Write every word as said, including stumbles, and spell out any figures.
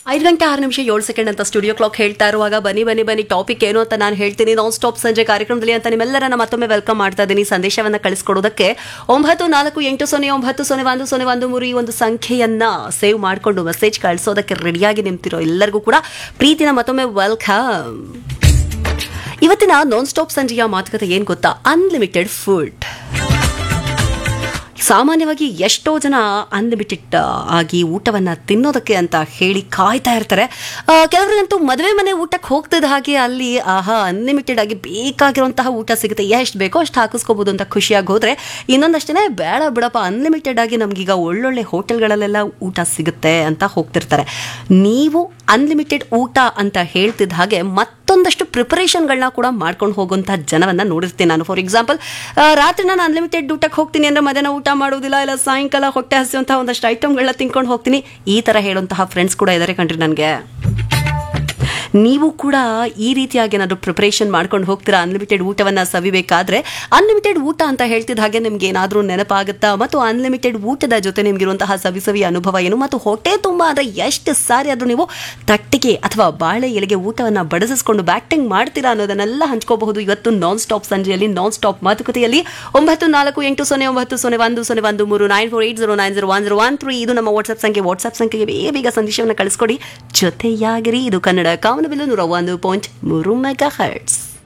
ಐದು ಗಂಟೆ ಆರು ನಿಮಿಷ ಏಳು ಸೆಕೆಂಡ್ ಅಂತ ಸ್ಟುಡಿಯೋ ಕ್ಲಾಕ್ ಹೇಳ್ತಾ ಇರುವಾಗ ಬನ್ನಿ ಬನ್ನಿ ಬನ್ನಿ ಟಾಪಿಕ್ ಏನು ಅಂತ ನಾನು ಹೇಳ್ತೀನಿ ನಾನ್ ಸ್ಟಾಪ್ ಸಂಜೆ ಕಾರ್ಯಕ್ರಮದಲ್ಲಿ ಅಂತ ನಿಮ್ಮೆಲ್ಲರನ್ನ ಮತ್ತೊಮ್ಮೆ ವೆಲ್ಕಮ್ ಮಾಡ್ತಾ ಇದ್ದೀನಿ. ಸಂದೇಶವನ್ನ ಕಳಿಸ್ಕೊಡೋದಕ್ಕೆ ಒಂಬತ್ತು ನಾಲ್ಕು ಎಂಟು ಸೊನ್ನೆ ಒಂಬತ್ತು ಸೊನ್ನೆ ಒಂದು ಸೊನ್ನೆ ಒಂದು ಮೂರು ಈ ಒಂದು ಸಂಖ್ಯೆಯನ್ನ ಸೇವ್ ಮಾಡಿಕೊಂಡು ಮೆಸೇಜ್ ಕಳಿಸೋದಕ್ಕೆ ರೆಡಿಯಾಗಿ ನಿಂತಿರೋ ಎಲ್ಲರಿಗೂ ಕೂಡ ಪ್ರೀತಿನ ಮತ್ತೊಮ್ಮೆ ವೆಲ್ಕಮ್. ಇವತ್ತಿನ ನಾನ್ ಸ್ಟಾಪ್ ಸಂಜೆಯ ಮಾತುಕತೆ ಏನ್ ಗೊತ್ತಾ? Unlimited food. ಸಾಮಾನ್ಯವಾಗಿ ಎಷ್ಟೋ ಜನ ಅನ್ಲಿಮಿಟೆಡ್ ಆಗಿ ಊಟವನ್ನು ತಿನ್ನೋದಕ್ಕೆ ಅಂತ ಹೇಳಿ ಕಾಯ್ತಾ ಇರ್ತಾರೆ. ಕೆಲವರಿಗಂತೂ ಮದುವೆ ಮನೆ ಊಟಕ್ಕೆ ಹೋಗ್ತಿದ್ದ ಹಾಗೆ ಅಲ್ಲಿ ಆಹಾ ಅನ್ಲಿಮಿಟೆಡ್ ಆಗಿ ಬೇಕಾಗಿರುವಂತಹ ಊಟ ಸಿಗುತ್ತೆ, ಎಷ್ಟು ಬೇಕೋ ಅಷ್ಟು ಹಾಕಿಸ್ಕೋಬೋದು ಅಂತ ಖುಷಿಯಾಗಿ ಹೋದರೆ, ಇನ್ನೊಂದಷ್ಟೇ ಬೇಡ ಬಿಡಪ್ಪ ಅನ್ಲಿಮಿಟೆಡ್ ಆಗಿ ನಮಗೀಗ ಒಳ್ಳೊಳ್ಳೆ ಹೋಟೆಲ್ಗಳಲ್ಲೆಲ್ಲ ಊಟ ಸಿಗುತ್ತೆ ಅಂತ ಹೋಗ್ತಿರ್ತಾರೆ. ನೀವು ಅನ್ಲಿಮಿಟೆಡ್ ಊಟ ಅಂತ ಹೇಳ್ತಿದ್ದ ಹಾಗೆ ಮತ್ತೊಂದಷ್ಟು ಪ್ರಿಪರೇಷನ್ಗಳನ್ನ ಕೂಡ ಮಾಡ್ಕೊಂಡು ಹೋಗುವಂತಹ ಜನವನ್ನ ನೋಡಿರ್ತೀನಿ ನಾನು. ಫಾರ್ ಎಕ್ಸಾಂಪಲ್, ರಾತ್ರಿ ನಾನು ಅನ್ಲಿಮಿಟೆಡ್ ಊಟಕ್ಕೆ ಹೋಗ್ತೀನಿ ಅಂದ್ರೆ ಮಧ್ಯಾಹ್ನ ಊಟ ಮಾಡೋದಿಲ್ಲ, ಇಲ್ಲ ಸಾಯಂಕಾಲ ಹೊಟ್ಟೆ ಹಸಿಯುವಂತಹ ಒಂದಷ್ಟು ಐಟಮ್ಗಳನ್ನ ತಿನ್ಕೊಂಡು ಹೋಗ್ತೀನಿ, ಈ ತರ ಹೇಳುವಂತಹ ಫ್ರೆಂಡ್ಸ್ ಕೂಡ ಇದ್ದಾರೆ ಕಣ್ರಿ ನನಗೆ. ನೀವು ಕೂಡ ಈ ರೀತಿಯಾಗಿ ಏನಾದರೂ ಪ್ರಿಪರೇಷನ್ ಮಾಡ್ಕೊಂಡು ಹೋಗ್ತೀರಾ ಅನ್ಲಿಮಿಟೆಡ್ ಊಟವನ್ನು ಸವಿಬೇಕಾದ್ರೆ? ಅನ್ಲಿಮಿಟೆಡ್ ಊಟ ಅಂತ ಹೇಳ್ತಿದ್ದ ಹಾಗೆ ನಿಮ್ಗೆ ಏನಾದರೂ ನೆನಪಾಗುತ್ತಾ? ಮತ್ತು ಅನ್ಲಿಮಿಟೆಡ್ ಊಟದ ಜೊತೆ ನಿಮ್ಗಿರುವಂತಹ ಸವಿ ಸವಿ ಅನುಭವ ಏನು? ಮತ್ತು ಹೊಟ್ಟೆ ತುಂಬ ಅಂದರೆ ಎಷ್ಟು ಸಾರಿ ಆದರೂ ನೀವು ತಟ್ಟಿಗೆ ಅಥವಾ ಬಾಳೆ ಎಲೆಗೆ ಊಟವನ್ನು ಬಡಿಸಿಸ್ಕೊಂಡು ಬ್ಯಾಟಿಂಗ್ ಮಾಡ್ತೀರಾ ಅನ್ನೋದನ್ನೆಲ್ಲ ಹಂಚ್ಕೋಬಹುದು ಇವತ್ತು ನಾನ್ ಸ್ಟಾಪ್ ಸಂಜೆಯಲ್ಲಿ, ನಾನ್ ಸ್ಟಾಪ್ ಮಾತುಕತೆಯಲ್ಲಿ. ಒಂಬತ್ತು ನಾಲ್ಕು ಎಂಟು ಸೊನ್ನೆ ಒಂಬತ್ತು ಸೊನ್ನೆ ಒಂದು ಸೊನ್ನೆ ಒಂದು ಮೂರು nine four eight zero nine zero one zero one three ಇದು ನಮ್ಮ ವಾಟ್ಸ್ಆಪ್ ಸಂಖ್ಯೆ. ವಾಟ್ಸ್ಆಪ್ ಸಂಖ್ಯೆಗೆ ಬೇಗ ಬೇಗ ಸಂದೇಶವನ್ನು ಕಳಿಸ್ಕೊಡಿ, ಜೊತೆಯಾಗಿರಿ. ಇದು ಕನ್ನಡ ಕಾಮನಬಿಲ್ಲು ನೂರ ಒಂದು ಪಾಯಿಂಟ್ ಮೂರು ಮೆಗಾ ಹರ್ಟ್ಸ್.